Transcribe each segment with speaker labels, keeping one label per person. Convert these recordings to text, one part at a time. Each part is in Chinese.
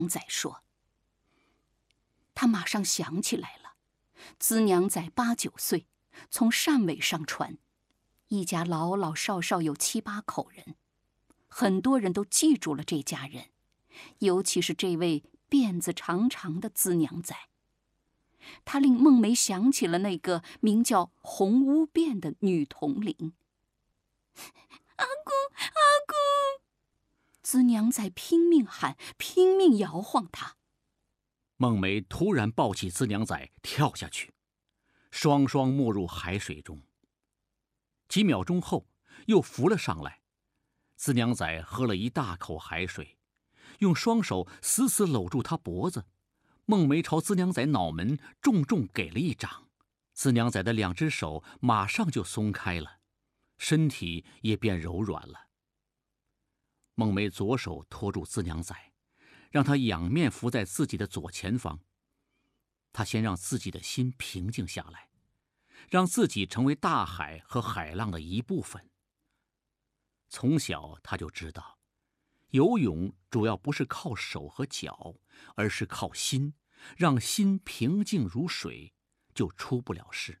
Speaker 1: 仔说。他马上想起来了，资娘仔8、9岁，从汕尾上船，一家老老少少有7、8口人，很多人都记住了这家人，尤其是这位辫子长长的资娘仔。他令孟梅想起了那个名叫红乌辫的女统领。阿姑，阿姑！资娘仔拼命喊，拼命摇晃他。
Speaker 2: 孟梅突然抱起资娘仔跳下去，双双没入海水中。几秒钟后，又浮了上来。资娘仔喝了一大口海水，用双手死死搂住他脖子。孟梅朝资娘仔脑门重重给了一掌，资娘仔的2只手马上就松开了，身体也变柔软了。孟梅左手托住资娘仔，让他仰面伏在自己的左前方。他先让自己的心平静下来，让自己成为大海和海浪的一部分。从小他就知道，游泳主要不是靠手和脚，而是靠心，让心平静如水，就出不了事。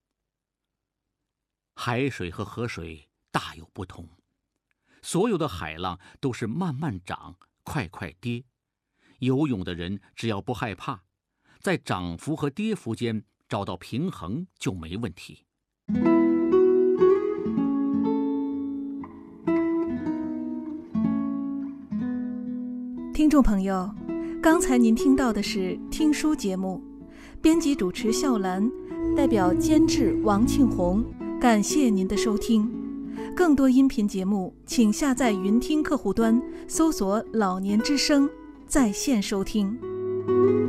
Speaker 2: 海水和河水大有不同，所有的海浪都是慢慢涨，快快跌。游泳的人只要不害怕，在涨幅和跌幅间找到平衡就没问题。
Speaker 3: 听众朋友，刚才您听到的是听书节目，编辑主持笑兰，代表监制王庆红，感谢您的收听。更多音频节目，请下载云听客户端，搜索“老年之声”在线收听。